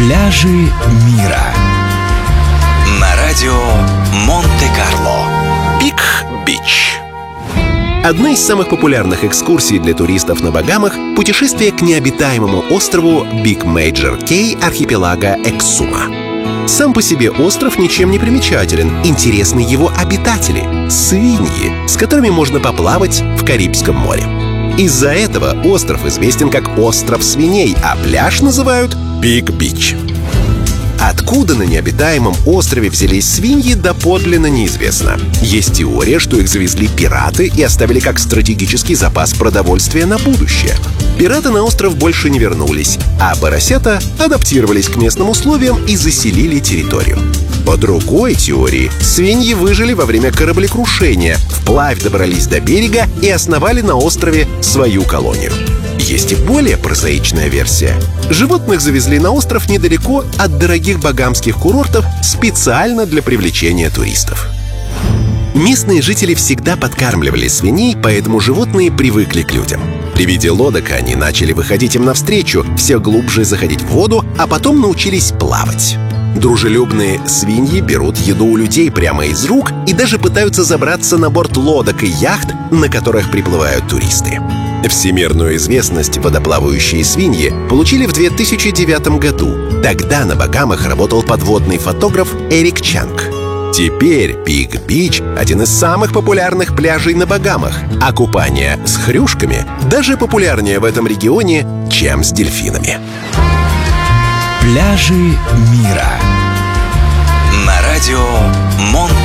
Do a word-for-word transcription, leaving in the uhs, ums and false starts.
Пляжи мира на радио Монте-Карло. Пик-Бич. Одна из самых популярных экскурсий для туристов на Багамах — путешествие к необитаемому острову Биг Мейджор Кей архипелага Эксума. Сам по себе остров ничем не примечателен. Интересны его обитатели — свиньи, с которыми можно поплавать в Карибском море. Из-за этого остров известен как остров свиней, а пляж называют Пик-Бич. Откуда на необитаемом острове взялись свиньи, доподлинно неизвестно. Есть теория, что их завезли пираты и оставили как стратегический запас продовольствия на будущее. Пираты на остров больше не вернулись, а поросята адаптировались к местным условиям и заселили территорию. По другой теории, свиньи выжили во время кораблекрушения, вплавь добрались до берега и основали на острове свою колонию. Есть и более прозаичная версия. Животных завезли на остров недалеко от дорогих багамских курортов специально для привлечения туристов. Местные жители всегда подкармливали свиней, поэтому животные привыкли к людям. При виде лодок они начали выходить им навстречу, все глубже заходить в воду, а потом научились плавать. Дружелюбные свиньи берут еду у людей прямо из рук и даже пытаются забраться на борт лодок и яхт, на которых приплывают туристы. Всемирную известность водоплавающие свиньи получили в две тысячи девятом году. Тогда на Багамах работал подводный фотограф Эрик Чанг. Теперь Пик-Бич — один из самых популярных пляжей на Багамах, а купание с хрюшками даже популярнее в этом регионе, чем с дельфинами. Пляжи мира на радио Монте-Карло.